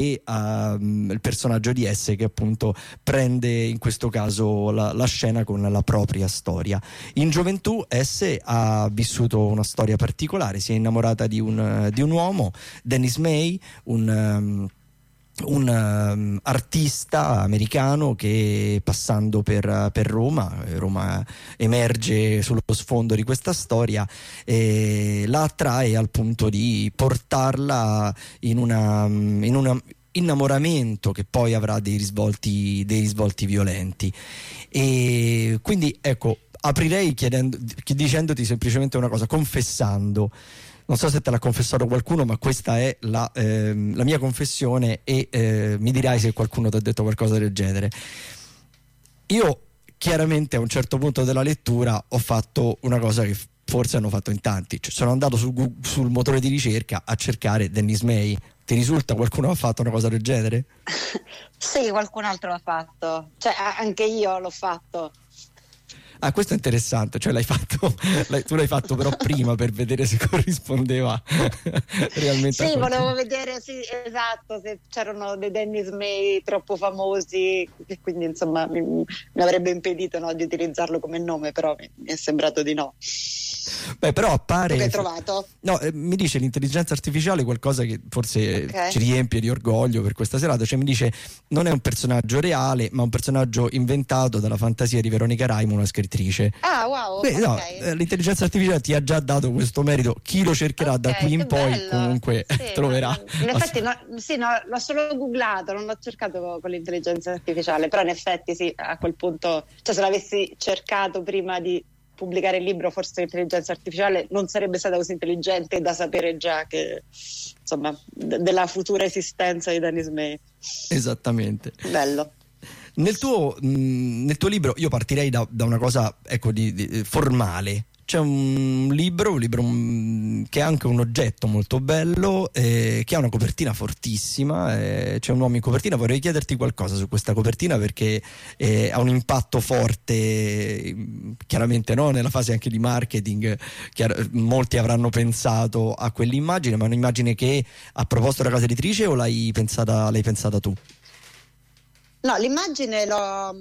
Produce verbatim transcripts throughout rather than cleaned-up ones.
e um, il personaggio di S che appunto prende in questo caso la, la scena con la propria storia. In gioventù S ha vissuto una storia particolare, si è innamorata di un, di un uomo, Dennis May, un... Um, un um, artista americano che passando per, per Roma, Roma emerge sullo sfondo di questa storia e la attrae al punto di portarla in una, in un innamoramento che poi avrà dei risvolti, dei risvolti violenti. E quindi ecco, aprirei chiedendo, dicendoti semplicemente una cosa, confessando. Non so se te l'ha confessato qualcuno, ma questa è la, ehm, la mia confessione e eh, mi dirai se qualcuno ti ha detto qualcosa del genere. Io chiaramente a un certo punto della lettura ho fatto una cosa che forse hanno fatto in tanti, cioè sono andato sul, sul motore di ricerca a cercare Dennis May. Ti risulta qualcuno ha fatto una cosa del genere? Sì, qualcun altro l'ha fatto, cioè anche io l'ho fatto. Ah, questo è interessante, cioè l'hai fatto, l'hai, tu l'hai fatto però prima per vedere se corrispondeva realmente. Sì, volevo vedere, sì, esatto, se c'erano dei Dennis May troppo famosi, e quindi insomma mi, mi avrebbe impedito, no, di utilizzarlo come nome, però mi, mi è sembrato di no. Beh, però appare. Che hai trovato? No, eh, mi dice l'intelligenza artificiale qualcosa che forse okay. ci riempie di orgoglio per questa serata, cioè mi dice non è un personaggio reale, ma un personaggio inventato dalla fantasia di Veronica Raimo, una scrittrice. Ah, wow. Beh, okay. no, l'intelligenza artificiale ti ha già dato questo merito, chi lo cercherà okay, da qui in poi bello. comunque sì, troverà. No, in effetti no, sì, no, l'ho solo googlato, non l'ho cercato con l'intelligenza artificiale, però in effetti sì, a quel punto, cioè se l'avessi cercato prima di pubblicare il libro, forse l'intelligenza artificiale non sarebbe stata così intelligente da sapere già che insomma d- della futura esistenza di Dennis May. Esattamente. Bello. Nel tuo, mh, nel tuo libro io partirei da, da una cosa ecco di, di formale. C'è un libro, un libro mh, che è anche un oggetto molto bello, eh, che ha una copertina fortissima, eh, c'è un uomo in copertina. Vorrei chiederti qualcosa su questa copertina perché eh, ha un impatto forte, chiaramente no? Nella fase anche di marketing, chiar- molti avranno pensato a quell'immagine, ma è un'immagine che ha proposto la casa editrice o l'hai pensata, l'hai pensata tu? No, l'immagine l'ho,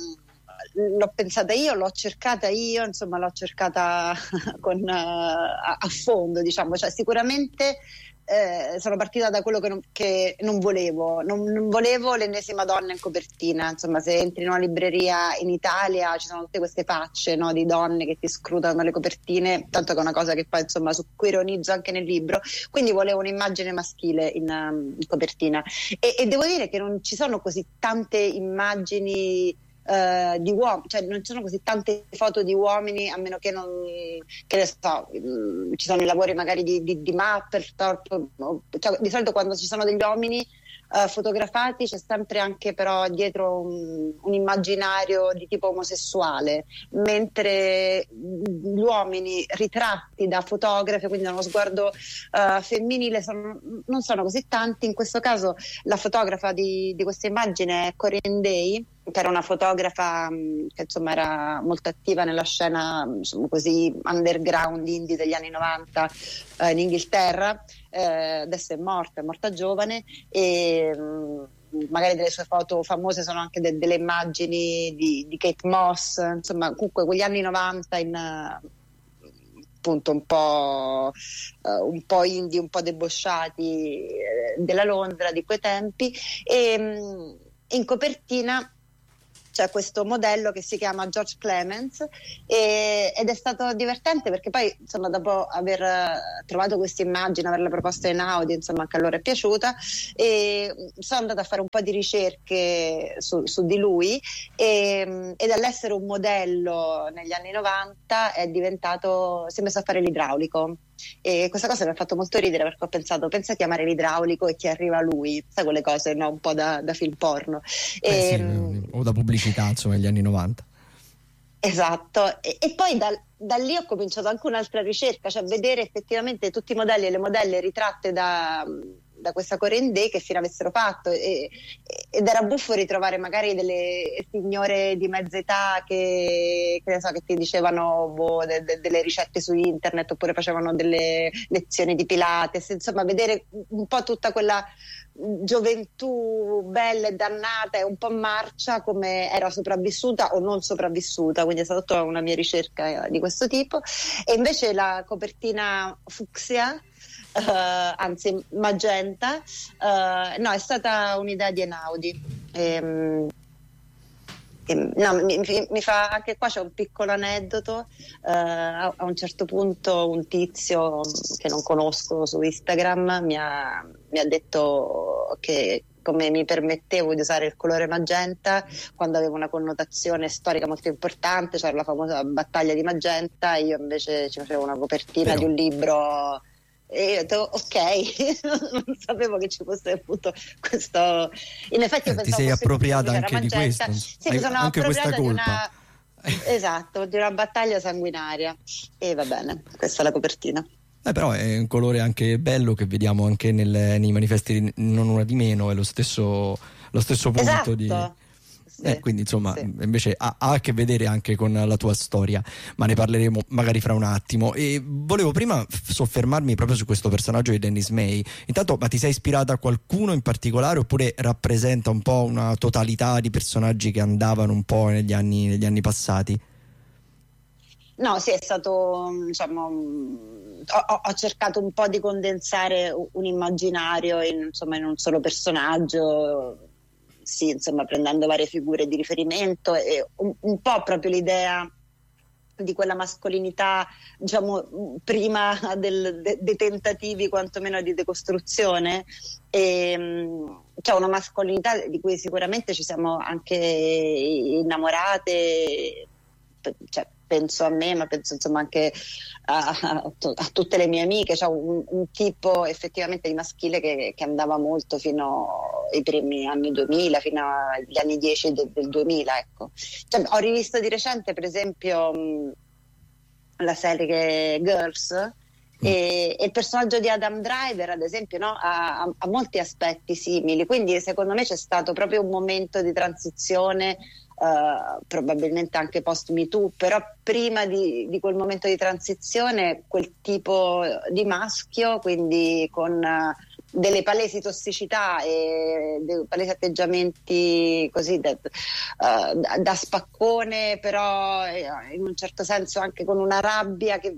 l'ho pensata io, l'ho cercata io, insomma l'ho cercata con, uh, a, a fondo, diciamo, cioè sicuramente eh, sono partita da quello che non, che non volevo, non, non volevo l'ennesima donna in copertina, insomma se entri in una libreria in Italia ci sono tutte queste facce, no, di donne che ti scrutano le copertine, tanto che è una cosa che poi insomma su cui ironizzo anche nel libro, quindi volevo un'immagine maschile in, um, in copertina e, e devo dire che non ci sono così tante immagini Uh, di uomini, cioè non ci sono così tante foto di uomini, a meno che non, che ne so, mh, ci sono i lavori magari di, di, di Mapplethorpe, cioè, di solito quando ci sono degli uomini uh, fotografati c'è sempre anche però dietro un, un immaginario di tipo omosessuale, mentre gli uomini ritratti da fotografi, quindi da uno sguardo uh, femminile, sono, non sono così tanti. In questo caso la fotografa di, di questa immagine è Corinne Day, che era una fotografa mh, che insomma era molto attiva nella scena insomma, così underground indie degli anni novanta eh, in Inghilterra, eh, adesso è morta, è morta giovane e mh, magari delle sue foto famose sono anche de- delle immagini di, di Kate Moss, insomma comunque quegli anni novanta in uh, appunto un po', uh, un po' indie, un po' debosciati eh, della Londra di quei tempi e mh, in copertina c'è questo modello che si chiama George Clements e, ed è stato divertente perché poi insomma dopo aver trovato questa immagine, averla proposta in audio, insomma anche a loro è piaciuta e sono andata a fare un po' di ricerche su, su di lui e, e dall'essere un modello negli anni novanta è diventato, si è messo a fare l'idraulico. E questa cosa mi ha fatto molto ridere perché ho pensato, pensa a chiamare l'idraulico e chi arriva a lui, sai quelle cose, no? Un po' da, da film porno. Eh e, sì, o da pubblicità insomma negli anni novanta. Esatto, e, e poi da, da lì ho cominciato anche un'altra ricerca, cioè vedere effettivamente tutti i modelli e le modelle ritratte da, da questa Corinne Day che fine avessero fatto, e, ed era buffo ritrovare magari delle signore di mezza età che, che, ne so, che ti dicevano boh, de, de, delle ricette su internet, oppure facevano delle lezioni di Pilates, insomma vedere un po' tutta quella gioventù bella e dannata e un po' marcia come era sopravvissuta o non sopravvissuta, quindi è stata tutta una mia ricerca di questo tipo. E invece la copertina fucsia, Uh, anzi magenta, uh, no, è stata un'idea di Einaudi. Ehm, ehm, no, mi, mi fa anche qua c'è un piccolo aneddoto. Uh, a, a un certo punto un tizio che non conosco su Instagram mi ha, mi ha detto che come mi permettevo di usare il colore magenta quando avevo una connotazione storica molto importante, cioè la famosa battaglia di Magenta, e io invece ci facevo una copertina Però... di un libro. E io ho detto ok, non sapevo che ci fosse appunto questo. In effetti, eh, io ti sei appropriata anche di questo, sì, mi sono anche questa appropriata colpa. Di una, esatto, di una battaglia sanguinaria, e va bene, questa è la copertina. Eh, però è un colore anche bello che vediamo anche nel, nei manifesti Non Una Di Meno, è lo stesso, lo stesso punto esatto. di. Sì, eh, quindi insomma sì. invece ha, ha a che vedere anche con la tua storia, ma ne parleremo magari fra un attimo. E volevo prima soffermarmi proprio su questo personaggio di Dennis May. Intanto, ma ti sei ispirata a qualcuno in particolare, oppure rappresenta un po' una totalità di personaggi che andavano un po' negli anni, negli anni passati? No, sì, è stato, diciamo, ho, ho cercato un po' di condensare un immaginario in, insomma, in un solo personaggio. Sì, insomma, prendendo varie figure di riferimento, e un, un po' proprio l'idea di quella mascolinità, diciamo, prima del, de, dei tentativi quantomeno di decostruzione, e c'è una mascolinità di cui sicuramente ci siamo anche innamorate, cioè, penso a me, ma penso insomma anche a, a, a tutte le mie amiche. C'è un, un tipo effettivamente di maschile che, che andava molto fino ai primi anni duemila, fino agli anni dieci del, del duemila, ecco. Cioè, ho rivisto di recente per esempio mh, la serie Girls, mm. e, e il personaggio di Adam Driver ad esempio, no, ha, ha molti aspetti simili, quindi secondo me c'è stato proprio un momento di transizione. Uh, probabilmente anche post Me Too, però prima di, di quel momento di transizione quel tipo di maschio, quindi con uh, delle palesi tossicità e dei palesi atteggiamenti così da, uh, da, da spaccone, però eh, in un certo senso anche con una rabbia che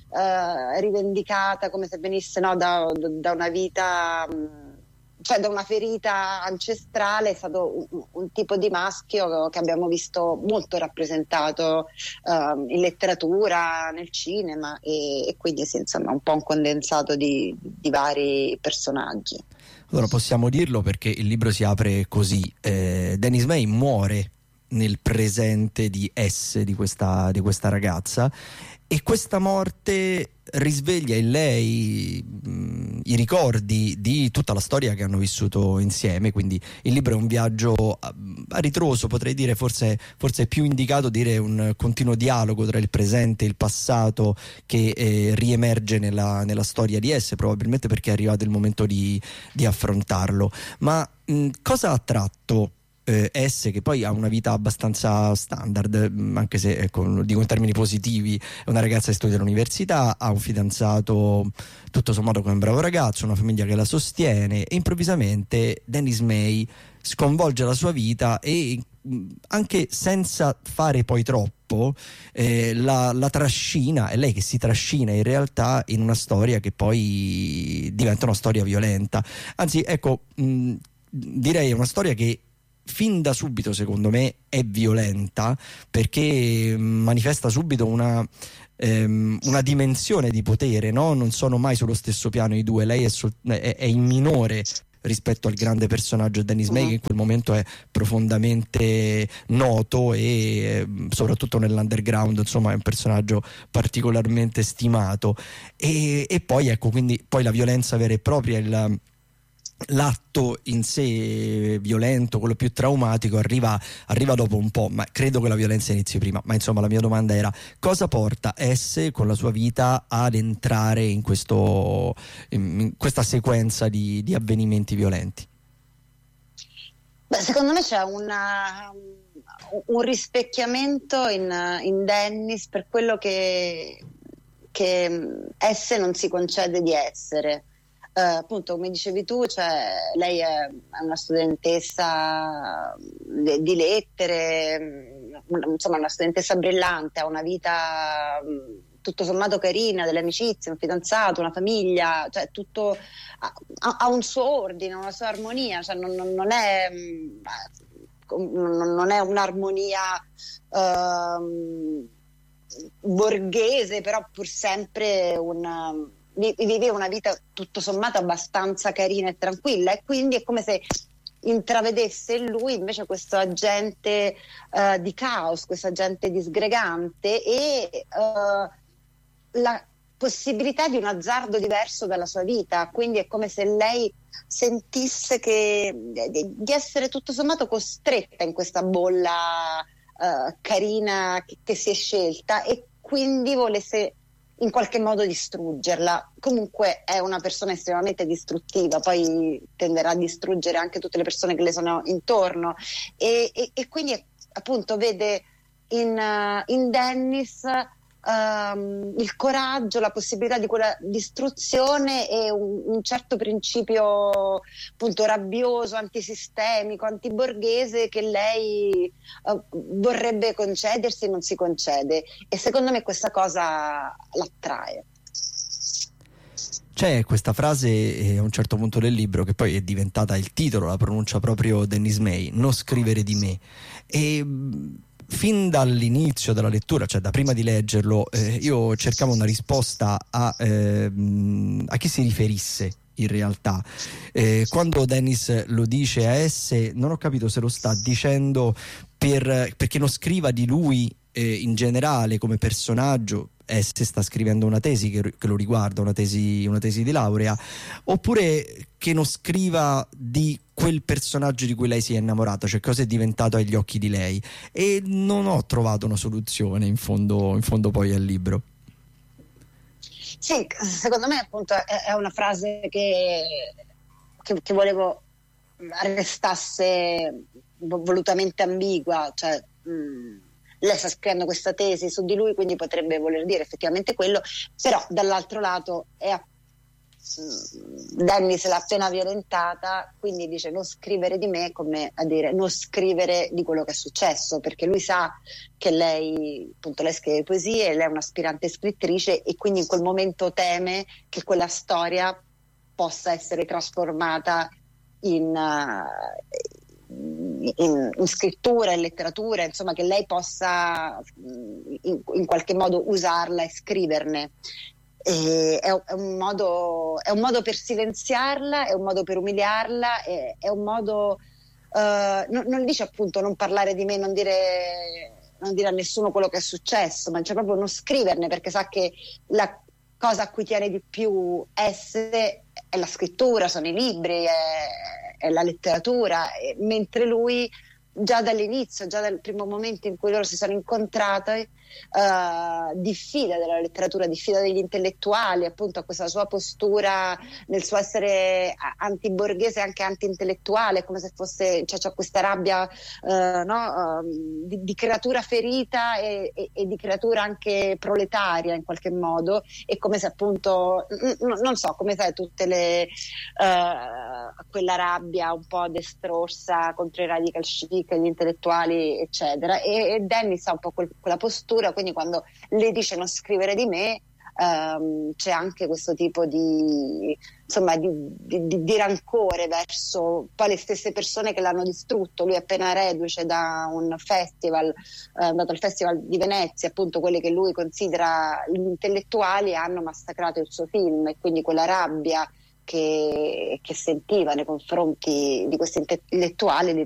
uh, rivendicata, come se venisse, no, da, da una vita um, cioè da una ferita ancestrale. È stato un, un tipo di maschio che abbiamo visto molto rappresentato uh, in letteratura, nel cinema, e, e quindi sì, insomma un po' un condensato di, di vari personaggi. Allora possiamo dirlo perché il libro si apre così: eh, Dennis May muore nel presente di S, di questa, di questa ragazza, e questa morte risveglia in lei mh, i ricordi di tutta la storia che hanno vissuto insieme. Quindi il libro è un viaggio a, a ritroso, potrei dire, forse, forse è più indicato dire un continuo dialogo tra il presente e il passato che eh, riemerge nella, nella storia di S, probabilmente perché è arrivato il momento di, di affrontarlo. Ma mh, cosa ha attratto Eh, S, che poi ha una vita abbastanza standard, anche se, ecco, lo dico in termini positivi, è una ragazza che studia all'università, ha un fidanzato tutto sommato come un bravo ragazzo, una famiglia che la sostiene, e improvvisamente Dennis May sconvolge la sua vita e anche senza fare poi troppo eh, la, la trascina, è lei che si trascina in realtà in una storia che poi diventa una storia violenta. Anzi, ecco, mh, direi una storia che fin da subito secondo me è violenta, perché manifesta subito una, ehm, una dimensione di potere, no? Non sono mai sullo stesso piano i due. Lei è, sol- è, è in minore rispetto al grande personaggio Dennis May, che in quel momento è profondamente noto e eh, soprattutto nell'underground, insomma, è un personaggio particolarmente stimato. E, e poi ecco, quindi poi la violenza vera e propria, il l'atto in sé violento, quello più traumatico, arriva, arriva dopo un po', ma credo che la violenza inizi prima. Ma insomma, la mia domanda era: cosa porta S con la sua vita ad entrare in, questo, in questa sequenza di, di avvenimenti violenti? Beh, secondo me c'è una, un rispecchiamento in, in Dennis per quello che, che S non si concede di essere. Uh, appunto, come dicevi tu, cioè, lei è una studentessa di lettere, insomma una studentessa brillante, ha una vita tutto sommato carina, delle amicizie, un fidanzato, una famiglia, cioè tutto ha, ha un suo ordine, una sua armonia, cioè non, non è non è un'armonia uh, borghese, però pur sempre una vive una vita tutto sommato abbastanza carina e tranquilla, e quindi è come se intravedesse in lui invece questo agente uh, di caos, questo agente disgregante, e uh, la possibilità di un azzardo diverso dalla sua vita. Quindi è come se lei sentisse che di, di essere tutto sommato costretta in questa bolla uh, carina che, che si è scelta, e quindi volesse in qualche modo distruggerla. Comunque è una persona estremamente distruttiva, poi tenderà a distruggere anche tutte le persone che le sono intorno, e, e, e quindi appunto vede in, uh, in Dennis um, il coraggio, la possibilità di quella distruzione e un, un certo principio appunto rabbioso, antisistemico, antiborghese che lei uh, vorrebbe concedersi e non si concede, e secondo me questa cosa l'attrae. C'è questa frase eh, a un certo punto del libro, che poi è diventata il titolo, la pronuncia proprio Dennis May: non scrivere di me. E fin dall'inizio della lettura, cioè da prima di leggerlo, eh, io cercavo una risposta a, eh, a chi si riferisse in realtà. Eh, quando Dennis lo dice a S, non ho capito se lo sta dicendo per, perché non scriva di lui eh, in generale come personaggio. S sta scrivendo una tesi che, che lo riguarda, una tesi, una tesi di laurea, oppure che non scriva di quel personaggio di cui lei si è innamorata, cioè cosa è diventato agli occhi di lei. E non ho trovato una soluzione in fondo, in fondo poi al libro. Sì, secondo me appunto è, è una frase che, che, che volevo restasse volutamente ambigua, cioè mh, lei sta scrivendo questa tesi su di lui, quindi potrebbe voler dire effettivamente quello, però dall'altro lato è a... Dennis l'ha appena violentata, quindi dice non scrivere di me, come a dire non scrivere di quello che è successo, perché lui sa che lei, appunto, lei scrive poesie, lei è un'aspirante scrittrice, e quindi in quel momento teme che quella storia possa essere trasformata in, uh, in, in scrittura, in letteratura, insomma che lei possa in, in qualche modo usarla e scriverne. E è, è, un modo, è un modo per silenziarla, è un modo per umiliarla, è, è un modo uh, non, non dice appunto non parlare di me, non dire, non dire a nessuno quello che è successo, ma cioè proprio non scriverne, perché sa che la cosa a cui tiene di più essere è la scrittura, sono i libri, è, è la letteratura, e, mentre lui già dall'inizio, già dal primo momento in cui loro si sono incontrati, Uh, diffida della letteratura, diffida degli intellettuali, appunto a questa sua postura nel suo essere antiborghese e anche anti-intellettuale, come se fosse, cioè c'è questa rabbia uh, no? uh, di, di creatura ferita e, e, e di creatura anche proletaria in qualche modo, e come se appunto n- non so, come sai tutte le uh, quella rabbia un po' destrorsa contro i radical chic, gli intellettuali eccetera, e, e Dennis ha un po' quel, quella postura. Quindi quando lei dice non scrivere di me, um, c'è anche questo tipo di, insomma, di, di, di rancore verso poi le stesse persone che l'hanno distrutto. Lui è appena reduce da un festival, è andato al Festival di Venezia, appunto quelli che lui considera gli intellettuali hanno massacrato il suo film, e quindi quella rabbia che, che sentiva nei confronti di questi intellettuali